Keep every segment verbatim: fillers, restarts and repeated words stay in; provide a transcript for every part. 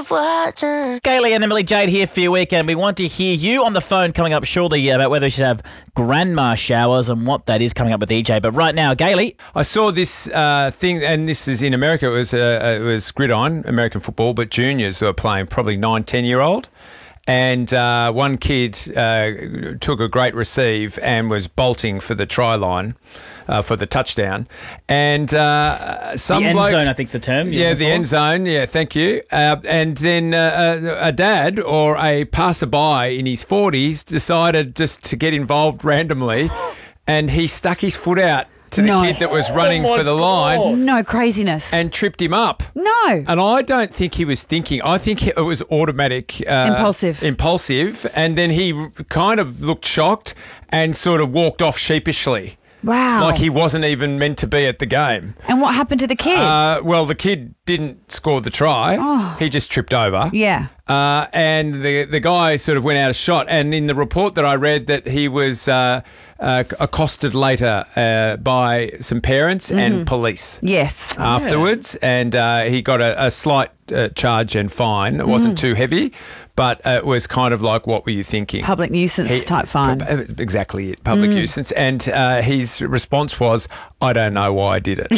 Gailey and Emily Jade here for your weekend. We want to hear you on the phone coming up shortly about whether you should have grandma showers and what that is coming up with E J. But right now, Gailey. I saw this uh, thing, and this is in America. It was uh, it was gridiron, American football, but juniors were playing, probably nine, ten-year-old. And uh, one kid uh, took a great receive and was bolting for the try line, uh, for the touchdown. And uh, some The end bloke, zone, I think is the term. Yeah, the end zone. Yeah, thank you. Uh, and then uh, a dad or a passerby in his forties decided just to get involved randomly, and he stuck his foot out to the No. kid that was running Oh my for the line God. No craziness. and tripped him up. No. And I don't think he was thinking. I think it was automatic. Uh, Impulsive. Impulsive. And then he r- kind of looked shocked and sort of walked off sheepishly. Wow. Like he wasn't even meant to be at the game. And what happened to the kid? Uh, well, the kid didn't score the try. Oh. He just tripped over. yeah. Uh, and the the guy sort of went out of shot. And in the report that I read, that he was uh, uh, accosted later uh, by some parents and police Yes. afterwards, and uh, he got a, a slight uh, charge and fine. It wasn't too heavy, but uh, it was kind of like, what were you thinking? Public nuisance He- type fine. pu- Exactly it, public nuisance. And uh, his response was, I don't know why I did it.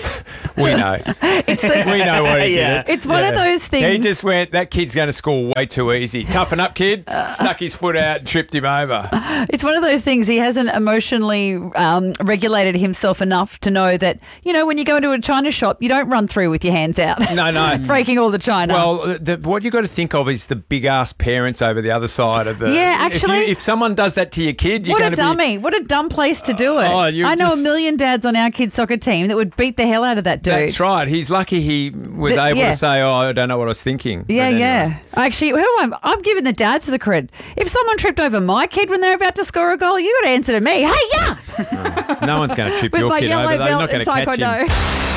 We know. It's, We know why he Yeah. did it. it's one of Yeah. those things. He just went, that kid's going to score way too easy. Toughen up, kid. Stuck his foot out and tripped him over. It's one of those things. He hasn't emotionally um, regulated himself enough to know that, you know, when you go into a china shop, you don't run through with your hands out. No, no. Breaking all the china. Well, the, what you got to think of is the big ass parents over the other side of the. Yeah, If, actually- you, if someone does that to your kid, you're what a going to dummy. be. What a dumb place to do it. Oh, you're I know just- a million dads on our kids' soccer team that would beat the hell out of that dude. That's right. He's lucky he was The- able yeah. to say, "Oh, I don't know what I was thinking." But Yeah, anyway. yeah. Actually, who am I? I'm giving the dads the cred. If someone tripped over my kid when they're about to score a goal, you got to answer to me. Hey, yeah! No one's going to trip With your my kid yellow over. They're belt not going in to catch him. taekwondo.